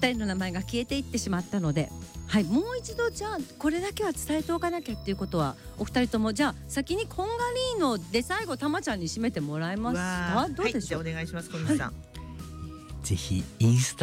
二人の名前が消えていってしまったので、はい、もう一度じゃあこれだけは伝えておかなきゃっていうことは、お二人ともじゃあ先にこんがりーので最後たまちゃんに締めてもらえますか。どうでしょう。 はい、じゃあお願いします、小西さん。 ぜひインスタ